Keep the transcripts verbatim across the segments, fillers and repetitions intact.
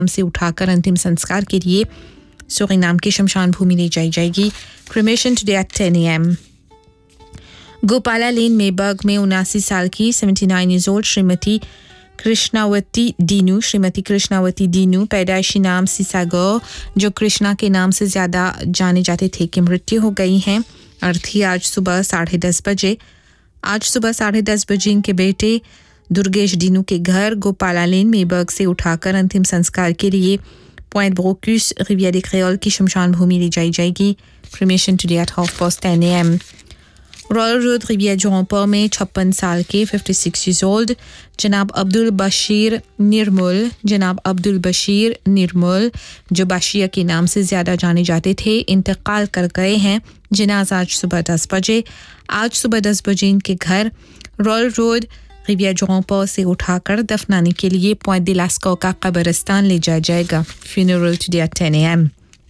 से उठाकर अंतिम संस्कार के लिए सूरीनाम की शमशान भूमि ले जाई जाएगी. Cremation today at ten a m Gopala लेन मेबर्ग में उनासी साल की उन्यासी ईयर्स ओल्ड श्रीमती कृष्णावती दीनू श्रीमती कृष्णावती दीनू पैदाइशी नाम सिसागो जो कृष्णा के नाम से ज़्यादा जाने जाते थे की मृत्यु हो गई हैं. अर्थी आज सुबह साढ़े दस बजे आज सुबह साढ़े दस बजे इनके बेटे दुर्गेश दीनू के घर गोपाला लेन मेबर्ग से उठाकर अंतिम संस्कार के लिए पॉइंट ब्रोक्यूस रिवियर दे क्रेओल की शमशान भूमि ले जाई जाएगी. Cremation today at half past ten a m royal road रिवियर जोंपर में छप्पन साल के छप्पन ईयर्स ओल्ड जनाब अब्दुल बशीर निर्मल जनाब अब्दुल बशीर निर्मल जो बाशिया के नाम से ज़्यादा जाने जाते थे इंतकाल कर गए हैं. जनाजा आज सुबह दस बजे आज सुबह दस बजे इनके घर रॉयल रोड रिवियर जोंपर से उठाकर दफनाने के लिए पॉइंट दे लास्को का कब्रिस्तान ले जाया जाएगा. Funeral today at ten a m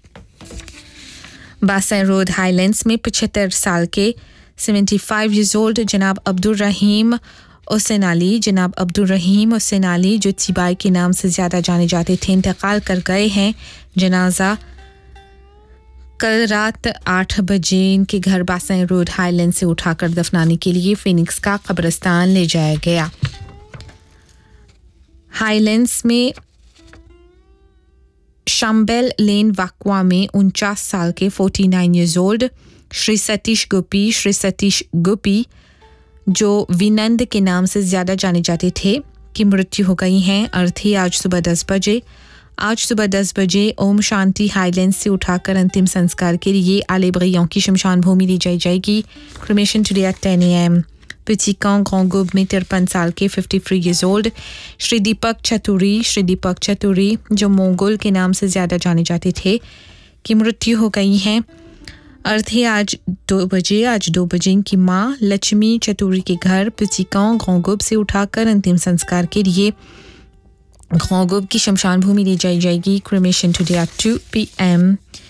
बासन रोड हाईलैंड्स में पचहत्तर साल के पचहत्तर years old जनाब अब्दुल रहीम हुसैन अली जनाब अब्दुल रहीम हुसैन अली जो चिबाई के नाम से ज़्यादा जाने जाते थे इंतकाल कर गए हैं. जनाजा कल रात आठ बजे इनके घर बासन रोड हाईलैंड से उठाकर दफनाने के लिए फिनिक्स का कब्रिस्तान ले जाया गया. हाईलैंड्स में शंबेल लेन वाकवा में उनचास साल के उनचास years old श्री सतीश गोपी श्री सतीश गोपी जो विनंद के नाम से ज़्यादा जाने जाते थे की मृत्यु हो गई हैं. अर्थी आज सुबह दस बजे आज सुबह दस बजे ओम शांति हाईलैंड से उठाकर अंतिम संस्कार के लिए आलेब्रियों की शमशान भूमि ली जाई जाएगी. Cremation today at ten a m peachy Kong ग्रांगोब में तिरपन साल के तिरेपन years old श्री दीपक चतुरी श्री दीपक चतुरी जो मंगोल के नाम से ज़्यादा जाने जाते थे की मृत्यु हो गई हैं. अर्थी आज दो बजे आज दो बजे इनकी माँ लक्ष्मी चतुरी के घर पिचिकांग ग्रांगोब से उठाकर अंतिम संस्कार के लिए ग्रांगोब की शमशान भूमि ली जाई जाएगी. Cremation today at two p m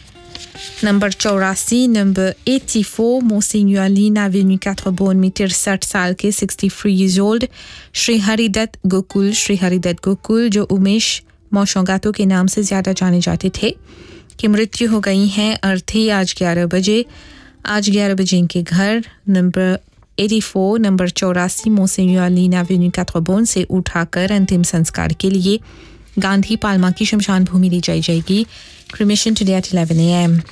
number चौरासी नंबर चौरासी मोसिन्यूर लीना एवेन्यू quatre में तिरसठ साल के तिरसठ years old श्री हरिदत्त गोकुल श्री हरिदत्त गोकुल जो उमेश मौशोंगातो के नाम से ज़्यादा जाने जाते थे की मृत्यु हो गई हैं. अर्थी आज ग्यारह बजे आज ग्यारह बजे इनके घर नंबर चौरासी नंबर चौरासी मोसिन्यूर लीना एवेन्यू quatre से उठाकर अंतिम संस्कार के लिए गांधी पाल्मा की शमशान भूमि ली जाई जाएगी. Cremation today at eleven a m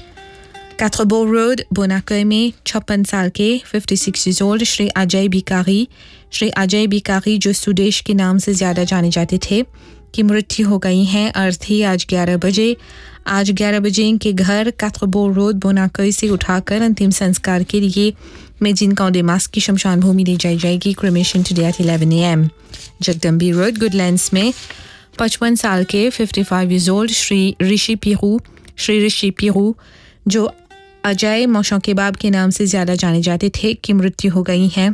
कैथ्रबो road बोनाकोय में छप्पन साल के छप्पन years old श्री अजय बिकारी श्री अजय बिकारी जो सुदेश के नाम से ज़्यादा जाने जाते थे की मृत्यु हो गई हैं. अर्थी आज ग्यारह बजे आज ग्यारह बजे इनके घर कैथ्रबो रोड बोनाकोय से उठाकर अंतिम संस्कार के लिए मेजिन कौंडेमास की शमशान भूमि ले जाई जाएगी. Cremation today at eleven a m Jagdambi road Goodlands में पचपन साल के पचपन years old श्री ऋषि पिरू श्री ऋषि पिरू जो अजय मौशों केबाब के नाम से ज़्यादा जाने जाते थे की मृत्यु हो गई हैं.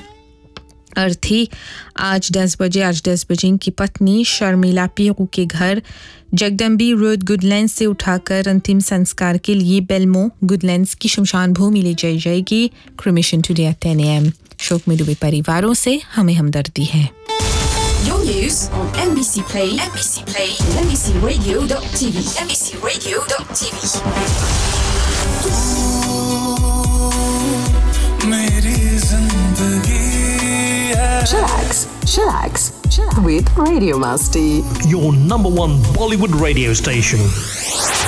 अर्थी आज दस बजे आज दस बजे इनकी पत्नी शर्मिला पिरू के घर जगदम्बी रोड गुडलैंड्स से उठाकर अंतिम संस्कार के लिए बेलमो गुडलैंड्स की शमशान भूमि ले जाई जाएगी. Cremation today at ten a m शोक में डूबे परिवारों से हमें हमदर्दी है. Your news on M B C Play, M B C Play, and M B C Radio dot T V, M B C Radio dot T V. Chillax, chillax, chillax with Radio Masti. Your number one Bollywood radio station.